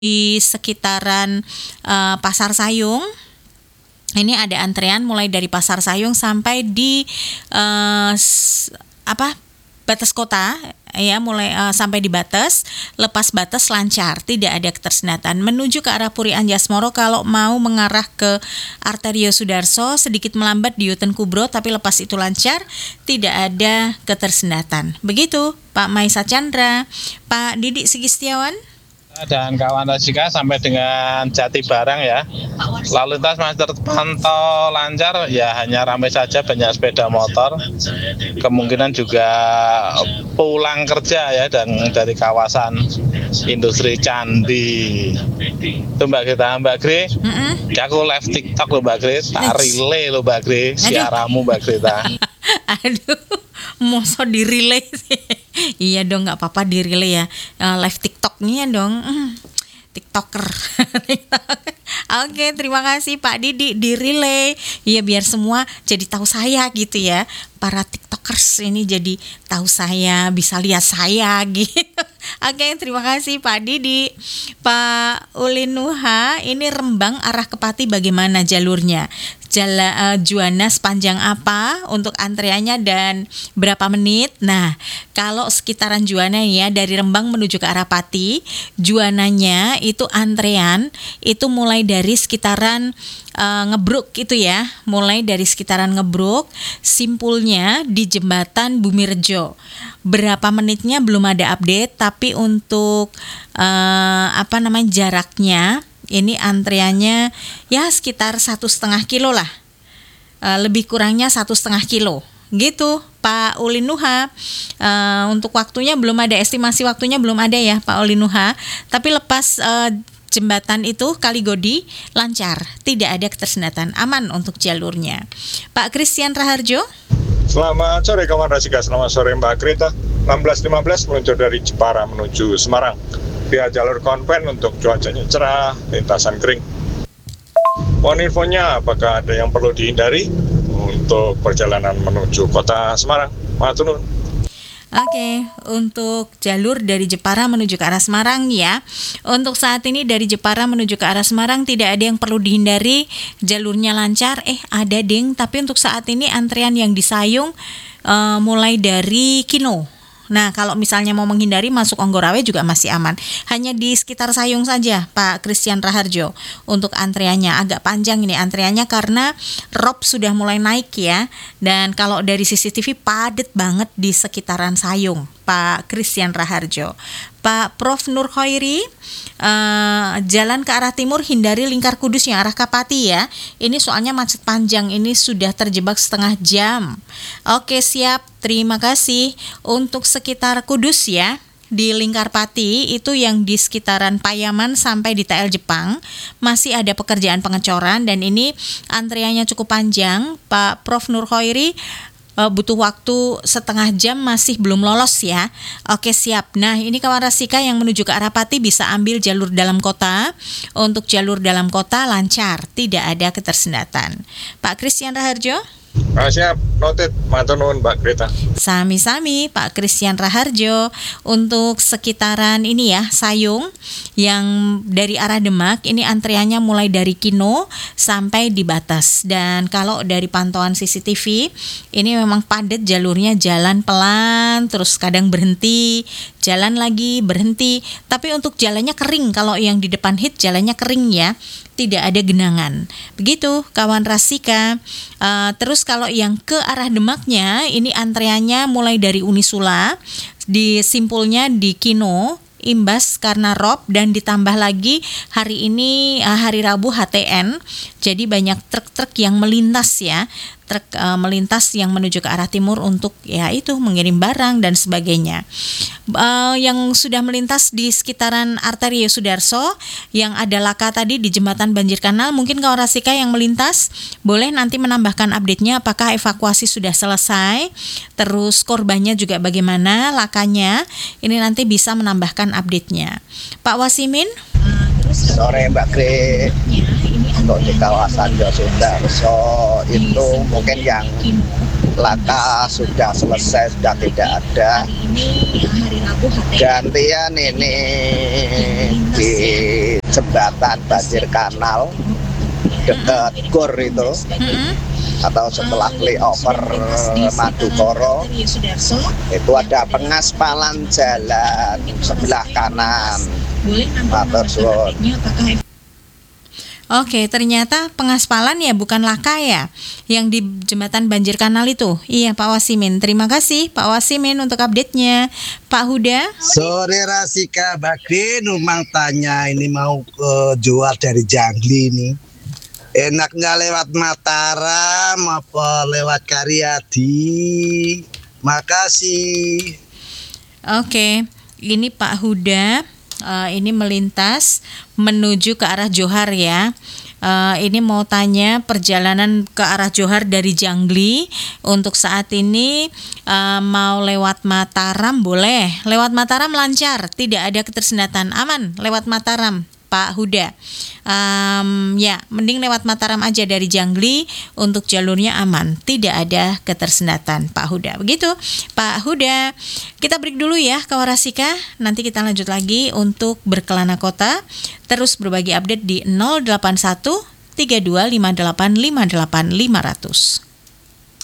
di sekitaran Pasar Sayung. Ini ada antrean mulai dari Pasar Sayung sampai di batas kota ya, mulai sampai di batas, lepas batas lancar, tidak ada ketersendatan. Menuju ke arah Puri Anjasmoro kalau mau mengarah ke Arterio Sudarso sedikit melambat di Uten Kubro, tapi lepas itu lancar, tidak ada ketersendatan. Begitu Pak Maisa Chandra, Pak Didik Sigi Setiawan. Dan kawan Rasika sampai dengan Jati Barang ya. Lalu lintas masih terpantau lancar ya, hanya ramai saja banyak sepeda motor. Kemungkinan juga pulang kerja ya, dan dari kawasan industri Candi. Itu Mbak Gri. Ya, aku live TikTok loh Mbak Gri, tak relay loh Mbak Gri, siaramu Mbak Gri ta. Aduh, masa di relay sih? Iya dong, nggak apa-apa di relay ya, live TikToknya dong, TikToker. Oke, terima kasih Pak Didi di relay. Ya biar semua jadi tahu saya gitu ya. Para TikTokers ini jadi tahu saya, bisa lihat saya gitu. Oke, terima kasih Pak Didi. Pak Ulin Nuha, ini Rembang arah ke Pati bagaimana jalurnya? Juana sepanjang apa untuk antreannya dan berapa menit? Nah, kalau sekitaran Juana ya, dari Rembang menuju ke arah Pati, Juananya itu antrean itu mulai dari sekitaran Ngebruk itu ya, mulai dari sekitaran Ngebruk, simpulnya di jembatan Bumirejo. Berapa menitnya belum ada update, tapi untuk jaraknya ini antreannya ya sekitar 1,5 kilo lah, lebih kurangnya 1,5 kilo gitu Pak Ulin Nuha. Untuk waktunya belum ada, estimasi waktunya belum ada ya Pak Ulin Nuha, tapi lepas jembatan itu Kaligodi lancar, tidak ada ketersendatan, aman untuk jalurnya. Pak Christian Raharjo. Selamat sore kawan Rasika, selamat sore Mbak Greta. 16.15 meluncur dari Jepara menuju Semarang via jalur konven untuk cuacanya cerah, lintasan kering. Mohon infonya, apakah ada yang perlu dihindari untuk perjalanan menuju kota Semarang? Matur nuwun. Oke, untuk jalur dari Jepara menuju ke arah Semarang ya. Untuk saat ini dari Jepara menuju ke arah Semarang tidak ada yang perlu dihindari, jalurnya lancar. Ada ding, tapi untuk saat ini antrean yang di Sayung mulai dari Kino. Nah, kalau misalnya mau menghindari masuk Onggorawe juga masih aman. Hanya di sekitar Sayung saja, Pak Christian Raharjo. Untuk antreannya agak panjang ini antreannya karena rob sudah mulai naik ya. Dan kalau dari CCTV padat banget di sekitaran Sayung, Pak Christian Raharjo. Pak Prof Nur Khairi, jalan ke arah timur hindari Lingkar Kudus yang arah Kapati ya. Ini soalnya macet panjang, ini sudah terjebak setengah jam. Oke, siap, terima kasih. Untuk sekitar Kudus ya, di Lingkar Pati itu yang di sekitaran Payaman sampai di TL Jepang masih ada pekerjaan pengecoran dan ini antreannya cukup panjang. Pak Prof Nur Khairi, butuh waktu setengah jam masih belum lolos ya. Oke, siap. Nah, ini kawan Rasika yang menuju ke arah Pati bisa ambil jalur dalam kota. Untuk jalur dalam kota lancar, tidak ada ketersendatan. Pak Christian Raharjo. Siap, noted. Matur nuwun Mbak Greta. Sami-sami Pak Christian Raharjo. Untuk sekitaran ini ya, Sayung yang dari arah Demak, ini antreannya mulai dari Kino sampai di batas. Dan kalau dari pantauan CCTV, ini memang padat jalurnya, jalan pelan, terus kadang berhenti, jalan lagi, berhenti. Tapi untuk jalannya kering, kalau yang di depan hit jalannya kering ya, tidak ada genangan. Begitu kawan Rasika. Terus kalau yang ke arah Demaknya, ini antreannya mulai dari Unisula, di simpulnya di Kino, imbas karena rob dan ditambah lagi hari ini hari Rabu HTN, jadi banyak truk-truk yang melintas ya, truk melintas yang menuju ke arah timur untuk ya itu mengirim barang dan sebagainya. Yang sudah melintas di sekitaran Arterio Sudarso yang ada laka tadi di jembatan Banjir Kanal, mungkin kawan Rasika yang melintas boleh nanti menambahkan update-nya apakah evakuasi sudah selesai, terus korbannya juga bagaimana lakanya, ini nanti bisa menambahkan update-nya. Pak Wasimin. Sore Mbak Gre, untuk di kawasan Yosudarso itu mungkin yang laka sudah selesai, sudah tidak ada. Gantian ini di jembatan banjir kanal dekat Gor itu, atau setelah flyover Madukoro itu ada pengaspalan jalan sebelah kanan. Matur suwun. Oke, ternyata pengaspalan ya, bukan laka ya, yang di jembatan banjir kanal itu. Iya, Pak Wasimin. Terima kasih Pak Wasimin untuk update-nya. Pak Huda. Sore Rasika Bakri, numang tanya ini mau jual dari Jangli ini. Enaknya lewat Mataram apa lewat Karyadi? Makasih. Oke, ini Pak Huda. Ini melintas menuju ke arah Johar ya. Ini mau tanya perjalanan ke arah Johar dari Jangli. Untuk saat ini mau lewat Mataram boleh. Lewat Mataram lancar, tidak ada ketersendatan, aman lewat Mataram Pak Huda. Ya, mending lewat Mataram aja dari Jangli, untuk jalurnya aman, tidak ada ketersendatan Pak Huda. Begitu Pak Huda. Kita break dulu ya kawan Rasika. Nanti kita lanjut lagi untuk berkelana kota. Terus berbagi update di 081 3258 58 500.